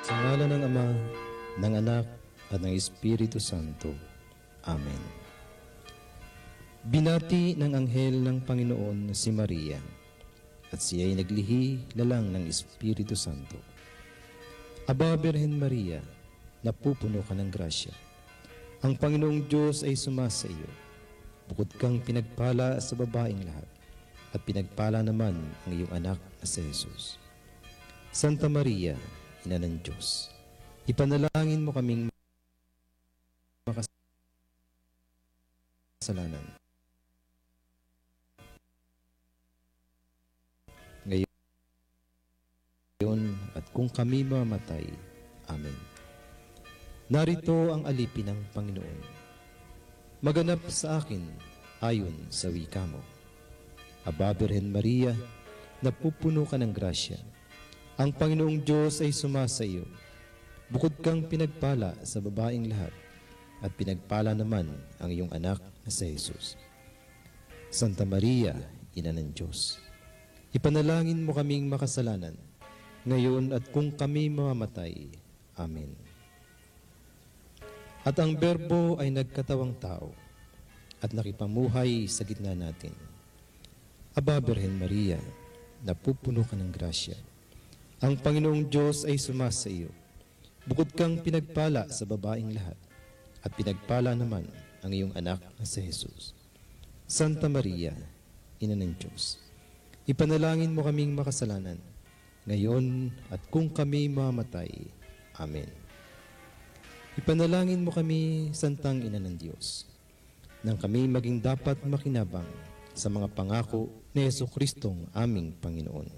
Sa ngalan ng Ama, ng Anak, at ng Espiritu Santo. Amen. Binati ng anghel ng Panginoon si Maria, at siya ay naglihi lalang ng Espiritu Santo. Aba, Birhen Maria, napupuno ka ng grasya. Ang Panginoong Diyos ay sumasa iyo. Bukod kang pinagpala sa babaeng lahat, at pinagpala naman ang iyong anak na si Jesus. Santa Maria, Ina ng Diyos, ipanalangin mo kaming makasalanan. Ngayon at kung kami mamatay. Amen. Narito ang alipin ng Panginoon. Maganap sa akin ayon sa wika mo. Aba, Birhen Maria, napupuno ka ng grasya. Ang Panginoong Diyos ay sumasa iyo. Bukod kang pinagpala sa babaeng lahat, at pinagpala naman ang iyong anak na si Jesus. Santa Maria, Ina ng Diyos, ipanalangin mo kaming makasalanan, ngayon at kung kami mamamatay. Amen. At ang Berbo ay nagkatawang tao, at nakipamuhay sa gitna natin. Aba, Birhen Maria, napupuno ka ng grasya. Ang Panginoong Diyos ay sumasa iyo. Bukod kang pinagpala sa babaeng lahat, at pinagpala naman ang iyong anak na si Jesus. Santa Maria, Ina ng Diyos, ipanalangin mo kaming makasalanan, ngayon at kung kami mamatay. Amen. Ipanalangin mo kami, Santang Ina ng Diyos, nang kami maging dapat makinabang sa mga pangako ni Jesucristong aming Panginoon.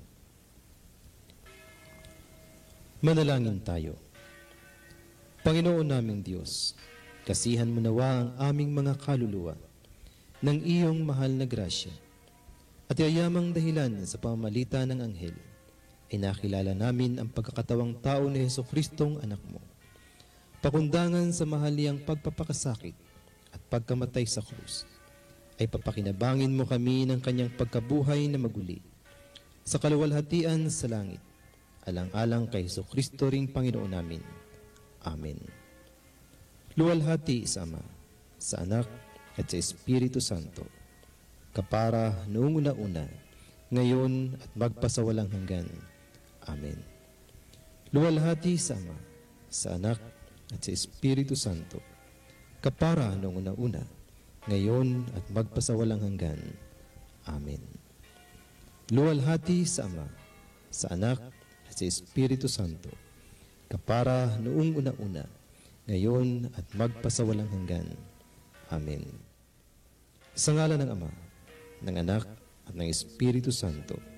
Manalangin tayo. Panginoon naming Diyos, kasihan mo nawa ang aming mga kaluluwa ng iyong mahal na grasya, at yayamang dahilan sa pamamagitan ng anghel ay nakilala namin ang pagkakatawang tao ni Jesucristong anak mo. Pakundangan sa mahaliang pagpapakasakit at pagkamatay sa krus, ay papakinabangin mo kami ng kanyang pagkabuhay na maguli sa kaluwalhatian sa langit, alang-alang kay Jesucristo ring Panginoon namin. Amen. Luwalhati sa Ama, sa Anak, at sa Espiritu Santo, kapara noong una-una, ngayon at magpasawalang hanggan. Amen. Luwalhati sa Ama, sa Anak, at sa Espiritu Santo, kapara noong una-una, ngayon at magpasawalang hanggan. Amen. Luwalhati sa Ama, sa Anak, at sa Espiritu Santo, kapara noong una-una, ngayon at magpasawalang hanggan. Amen. Sa ngalan ng Ama, ng Anak, at ng Espiritu Santo.